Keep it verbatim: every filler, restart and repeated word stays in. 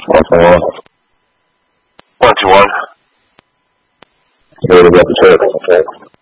One one. One two one. Ready to get the check.